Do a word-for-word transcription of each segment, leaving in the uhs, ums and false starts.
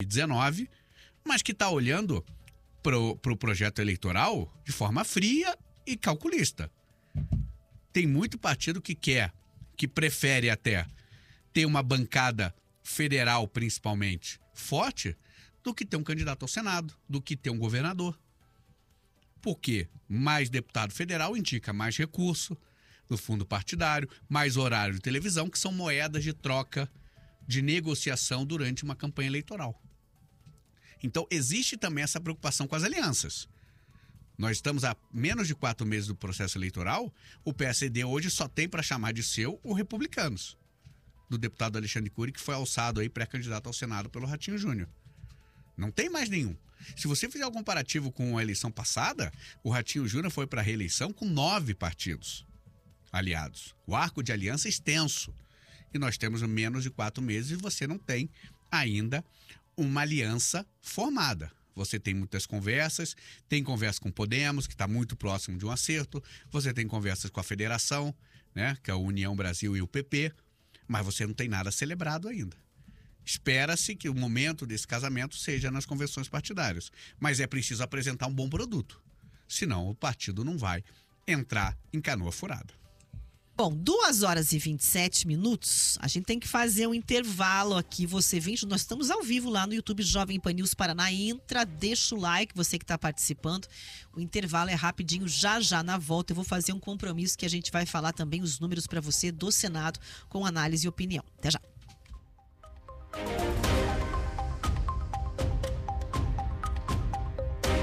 e dezenove, mas que está olhando pro, pro projeto eleitoral de forma fria e calculista. Tem muito partido que quer, que prefere até ter uma bancada federal, principalmente, forte, do que ter um candidato ao Senado, do que ter um governador. Porque mais deputado federal indica mais recurso do fundo partidário, mais horário de televisão, que são moedas de troca, de negociação durante uma campanha eleitoral. Então, existe também essa preocupação com as alianças. Nós estamos a menos de quatro meses do processo eleitoral, o P S D hoje só tem para chamar de seu o Republicanos, do deputado Alexandre Cury, que foi alçado aí pré-candidato ao Senado pelo Ratinho Júnior. Não tem mais nenhum. Se você fizer um comparativo com a eleição passada, o Ratinho Júnior foi para a reeleição com nove partidos aliados. O arco de aliança é extenso. E nós temos menos de quatro meses e você não tem ainda uma aliança formada. Você tem muitas conversas, tem conversa com o Podemos, que está muito próximo de um acerto, você tem conversas com a Federação, né, que é a União Brasil e o P P, mas você não tem nada celebrado ainda. Espera-se que o momento desse casamento seja nas convenções partidárias, mas é preciso apresentar um bom produto, senão o partido não vai entrar em canoa furada. Bom, duas horas e vinte e sete minutos, a gente tem que fazer um intervalo aqui. Você vem, nós estamos ao vivo lá no YouTube Jovem Pan News Paraná. Entra, deixa o like, você que está participando. O intervalo é rapidinho, já já na volta eu vou fazer um compromisso que a gente vai falar também os números para você do Senado com análise e opinião. Até já.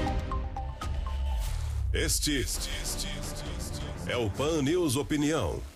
Este, este, este, este é o Pan News Opinião.